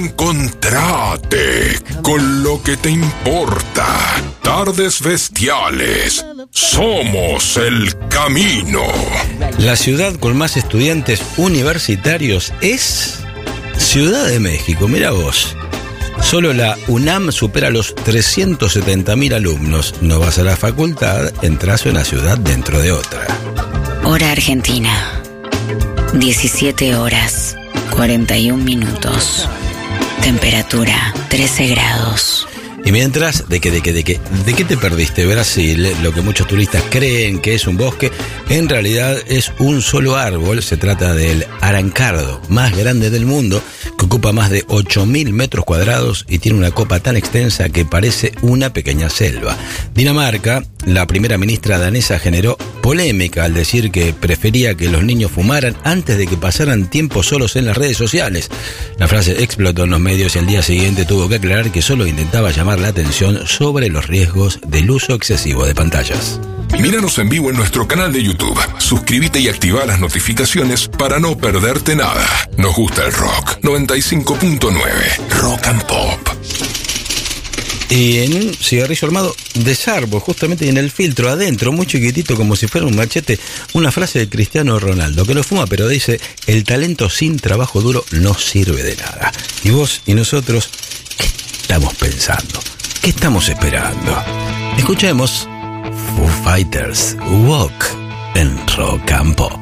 Reencontrate con lo que te importa. Tardes Bestiales. Somos el camino. La ciudad con más estudiantes universitarios es Ciudad de México. Mira vos. Solo la UNAM supera los 370.000 alumnos. No vas a la facultad, entras a una ciudad dentro de otra. Hora Argentina. 17 horas, 41 minutos. Temperatura, 13 grados. Y mientras, ¿de qué te perdiste? Brasil, lo que muchos turistas creen que es un bosque, en realidad es un solo árbol. Se trata del arancardo, más grande del mundo, que ocupa más de 8.000 metros cuadrados y tiene una copa tan extensa que parece una pequeña selva. Dinamarca, la primera ministra danesa, generó polémica al decir que prefería que los niños fumaran antes de que pasaran tiempo solos en las redes sociales. La frase explotó en los medios y al día siguiente tuvo que aclarar que solo intentaba llamar la atención sobre los riesgos del uso excesivo de pantallas. Míranos en vivo en nuestro canal de YouTube. Suscríbete y activa las notificaciones para no perderte nada. Nos gusta el rock. 95.9 Rock and Pop. Y en un cigarrillo armado de Sarbo, justamente en el filtro adentro, muy chiquitito como si fuera un machete, una frase de Cristiano Ronaldo, que lo fuma pero dice: el talento sin trabajo duro no sirve de nada. Y vos y nosotros, ¿qué estamos pensando? ¿Qué estamos esperando? Escuchemos Foo Fighters, Walk en Rock and Pop.